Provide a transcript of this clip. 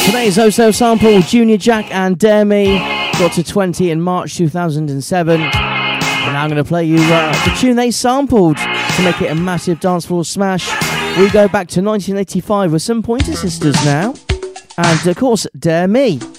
Today's Oso sample, Junior Jack and Dare Me, got to 20 in March 2007. And now I'm going to play you the tune they sampled to make it a massive dance floor smash. We go back to 1985 with some Pointer Sisters now. And of course, Dare Me.